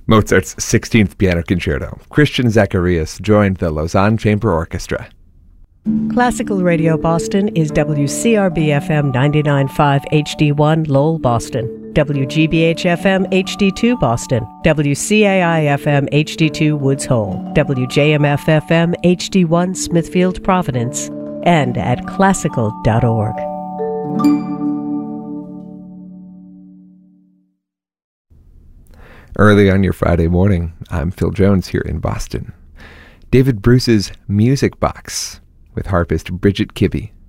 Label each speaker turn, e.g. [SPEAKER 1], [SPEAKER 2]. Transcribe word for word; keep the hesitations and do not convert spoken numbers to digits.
[SPEAKER 1] Mozart's sixteenth Piano Concerto. Christian Zacharias joined the Lausanne Chamber Orchestra.
[SPEAKER 2] Classical Radio Boston is W C R B F M ninety-nine point five H D one Lowell, Boston, W G B H F M H D two Boston, W C A I F M H D two Woods Hole, W J M F F M H D one Smithfield, Providence, and at classical dot org.
[SPEAKER 1] Early on your Friday morning, I'm Phil Jones here in Boston. David Bruce's Music Box with harpist Bridget Kibbe.